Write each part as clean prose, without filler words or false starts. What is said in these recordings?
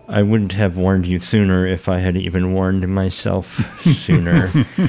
I wouldn't have warned you sooner if I had even warned myself sooner.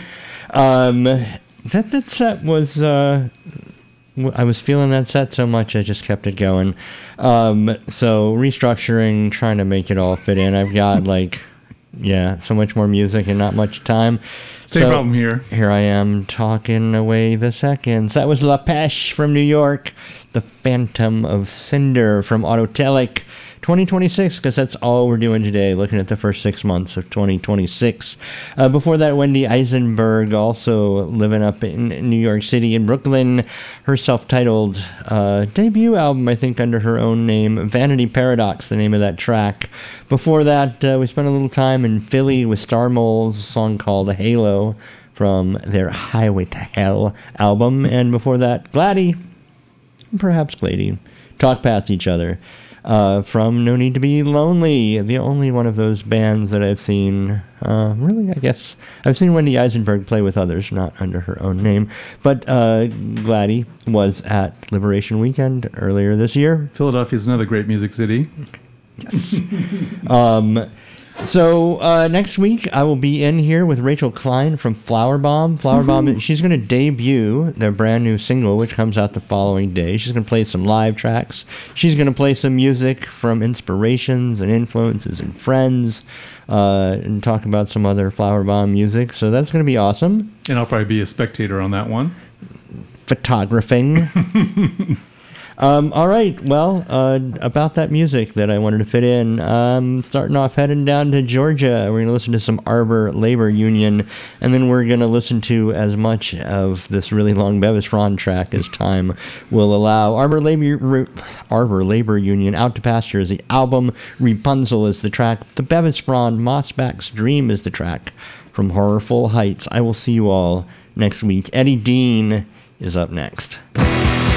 That set was... I was feeling that set so much, I just kept it going. So restructuring, trying to make it all fit in. I've got so much more music and not much time. Same problem here. Here I am talking away the seconds. That was La Peche from New York. The Phantom of Cinder from Autotelic. 2026, because that's all we're doing today, looking at the first 6 months of 2026. Before that, Wendy Eisenberg, also living up in New York City in Brooklyn. Her self-titled debut album, I think, under her own name, Vanity Paradox, the name of that track. Before that, we spent a little time in Philly with Star Moles, a song called Halo from their Highway to Hell album. And before that, Gladdy, perhaps Glady, Talk Past Each Other. From No Need to Be Lonely, the only one of those bands that I've seen, really, I guess, I've seen Wendy Eisenberg play with others, not under her own name, but Gladdy was at Liberation Weekend earlier this year. Philadelphia is another great music city. Yes. So next week I will be in here with Rachel Klein from Flower Bomb. Flower Bomb, she's going to debut their brand new single, which comes out the following day. She's going to play some live tracks. She's going to play some music from inspirations and influences and friends, and talk about some other Flower Bomb music. So that's going to be awesome. And I'll probably be a spectator on that one. Photographing. All right, well, about that music that I wanted to fit in, starting off heading down to Georgia. We're going to listen to some Arbor Labor Union, and then we're going to listen to as much of this really long Bevis Frond track as time will allow. Arbor Labor Union, Out to Pasture is the album, Rapunzel is the track, the Bevis Frond, Mossback's Dream is the track from Horrorful Heights. I will see you all next week. Eddie Dean is up next.